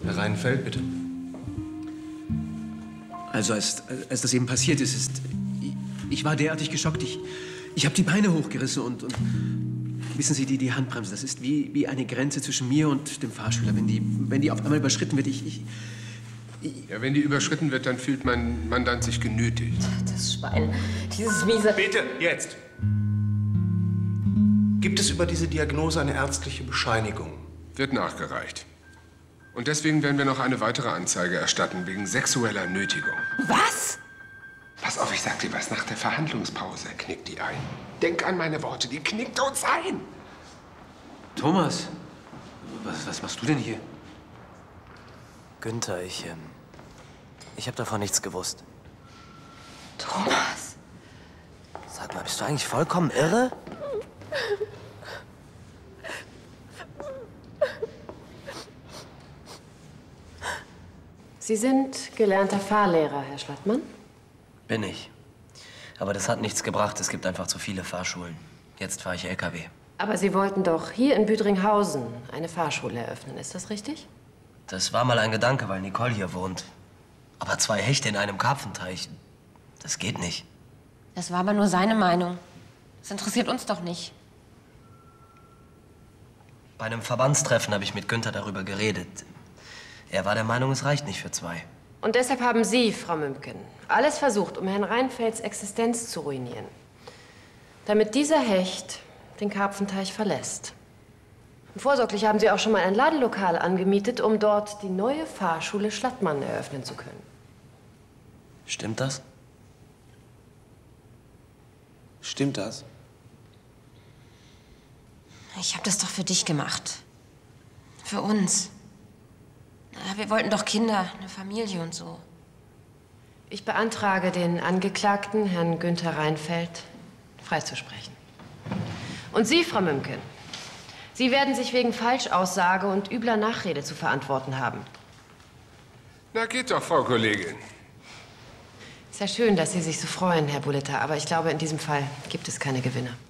Herr Reinfeldt, bitte. Also, als das eben passiert ist, ich war derartig geschockt. Ich habe die Beine hochgerissen und wissen Sie, die Handbremse, das ist wie eine Grenze zwischen mir und dem Fahrschüler. Wenn die auf einmal überschritten wird, Ja, wenn die überschritten wird, dann fühlt mein Mandant sich genötigt. Das Schwein, dieses miese... Bitte, jetzt! Gibt es über diese Diagnose eine ärztliche Bescheinigung? Wird nachgereicht. Und deswegen werden wir noch eine weitere Anzeige erstatten, wegen sexueller Nötigung. Was? Pass auf, ich sag dir was, nach der Verhandlungspause knickt die ein. Denk an meine Worte, die knickt uns ein. Thomas, was machst du denn hier? Günther, ich habe davon nichts gewusst. Thomas. Sag mal, bist du eigentlich vollkommen irre? Sie sind gelernter Fahrlehrer, Herr Schlattmann? Bin ich. Aber das hat nichts gebracht. Es gibt einfach zu viele Fahrschulen. Jetzt fahre ich LKW. Aber Sie wollten doch hier in Büdringhausen eine Fahrschule eröffnen, ist das richtig? Das war mal ein Gedanke, weil Nicole hier wohnt. Aber 2 Hechte in einem Karpfenteich, das geht nicht. Das war aber nur seine Meinung. Das interessiert uns doch nicht. Bei einem Verbandstreffen habe ich mit Günther darüber geredet. Er war der Meinung, es reicht nicht für 2. Und deshalb haben Sie, Frau Mümken, alles versucht, um Herrn Reinfelds Existenz zu ruinieren. Damit dieser Hecht den Karpfenteich verlässt. Und vorsorglich haben Sie auch schon mal ein Ladenlokal angemietet, um dort die neue Fahrschule Schlattmann eröffnen zu können. Stimmt das? Stimmt das? Ich habe das doch für dich gemacht. Für uns. Na, wir wollten doch Kinder, eine Familie und so. Ich beantrage den Angeklagten, Herrn Günther Reinfeldt, freizusprechen. Und Sie, Frau Mümken, Sie werden sich wegen Falschaussage und übler Nachrede zu verantworten haben. Na, geht doch, Frau Kollegin. Ist ja schön, dass Sie sich so freuen, Herr Bullitter, aber ich glaube, in diesem Fall gibt es keine Gewinner.